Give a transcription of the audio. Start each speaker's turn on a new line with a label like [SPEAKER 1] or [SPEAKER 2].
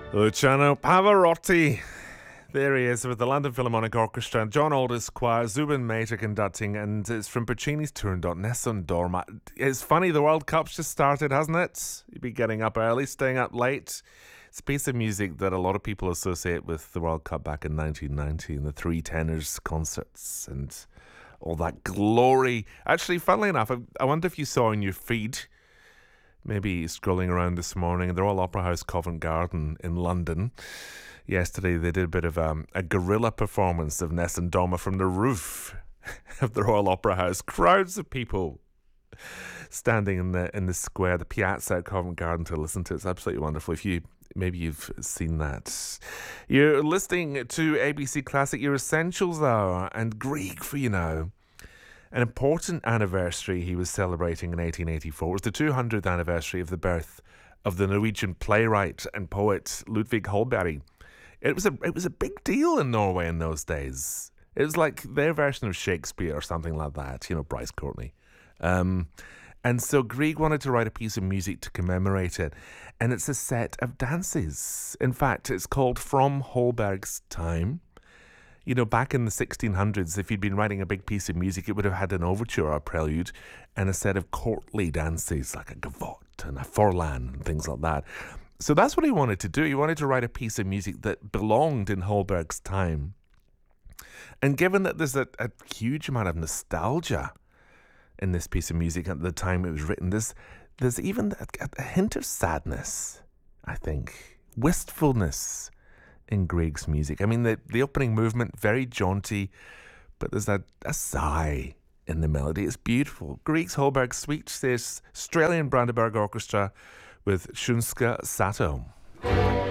[SPEAKER 1] Luciano Pavarotti. There he is with the London Philharmonic Orchestra, John Aldous Choir, Zubin Mehta conducting, and it's from Puccini's Turandot, Nessun Dorma. It's funny, the World Cup's just started, hasn't it? You'd be getting up early, staying up late. It's a piece of music that a lot of people associate with the World Cup back in 1990 and the Three Tenors concerts and all that glory. Actually, funnily enough, I wonder if you saw in your feed, maybe scrolling around this morning, the Royal Opera House, Covent Garden in London. Yesterday they did a bit of a guerrilla performance of Nessun Dorma from the roof of the Royal Opera House. Crowds of people standing in the square, the piazza at Covent Garden to listen to it. It's absolutely wonderful. Maybe you've seen that. You're listening to ABC Classic, your Essentials Hour, and Grieg for you now. An important anniversary he was celebrating in 1884 was the 200th anniversary of the birth of the Norwegian playwright and poet Ludvig Holberg. It was a big deal in Norway in those days. It was like their version of Shakespeare or something like that, Bryce Courtney. And so Grieg wanted to write a piece of music to commemorate it, and it's a set of dances. In fact, it's called From Holberg's Time. Back in the 1600s, if you'd been writing a big piece of music, it would have had an overture or a prelude and a set of courtly dances like a gavotte and a forlan and things like that. So that's what he wanted to do. He wanted to write a piece of music that belonged in Holberg's time. And given that there's a huge amount of nostalgia in this piece of music at the time it was written, there's even a hint of sadness, I think, wistfulness in Grieg's music. I mean, the opening movement, very jaunty, but there's a sigh in the melody. It's beautiful. Grieg's Holberg Suite, this Australian Brandenburg Orchestra with Shunsuke Sato.